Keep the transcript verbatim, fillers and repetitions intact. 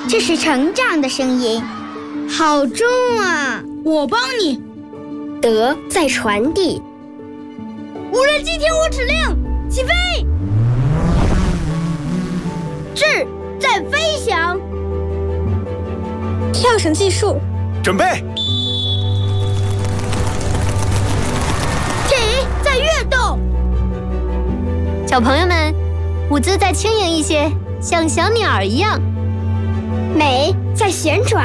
这是成长的声音，好重啊！ 我帮你。 德在传递。 无人机听我指令，起飞！智在飞翔。 跳绳技术， 准备。 体在跃动。 小朋友们，舞姿再轻盈一些，像小鸟一样。 美在旋转。